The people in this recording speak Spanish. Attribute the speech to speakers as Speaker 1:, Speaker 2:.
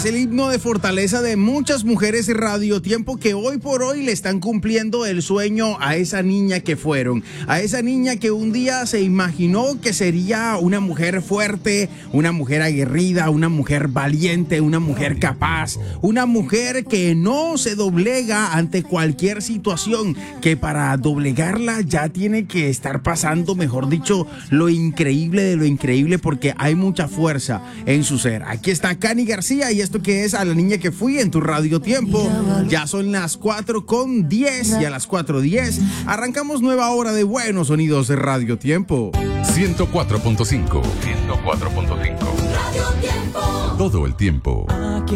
Speaker 1: Es el himno de fortaleza de muchas mujeres de Radio Tiempo que hoy por hoy le están cumpliendo el sueño a esa niña que fueron. A esa niña que un día se imaginó que sería una mujer fuerte, una mujer aguerrida, una mujer valiente, una mujer capaz, una mujer que no se doblega ante cualquier situación, que para doblegarla ya tiene que estar pasando, mejor dicho, lo increíble de lo increíble, porque hay mucha fuerza en su ser. Aquí está Cani García y esto que es A la niña que fui en tu Radio Tiempo. Ya son las 4:10 y a las 4:10 arrancamos nueva hora de buenos sonidos de Radio Tiempo.
Speaker 2: 104.5. 104.5.
Speaker 3: Radio Tiempo.
Speaker 2: Todo el tiempo.